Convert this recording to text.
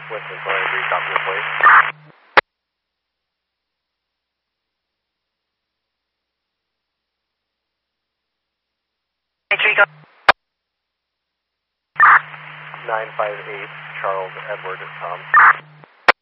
Winston, sorry, agree, copy your place. Rodrigo. 958, Charles Edward Tom.